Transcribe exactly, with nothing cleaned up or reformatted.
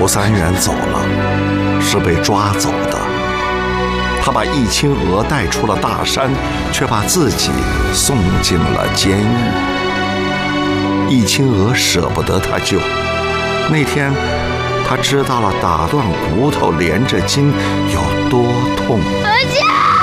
涂三元走了，是被抓走的。他把易清娥带出了大山，却把自己送进了监狱。易清娥舍不得他救，那天他知道了打断骨头连着筋有多痛。